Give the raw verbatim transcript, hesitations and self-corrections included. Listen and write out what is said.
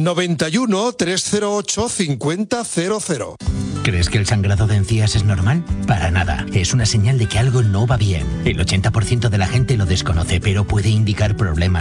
noventa y uno, trescientos ocho, cincuenta cero cero. ¿Crees que el sangrado de encías es normal? Para nada. Es una señal de que algo no va bien. El ochenta por ciento de la gente lo desconoce, pero puede indicar problemas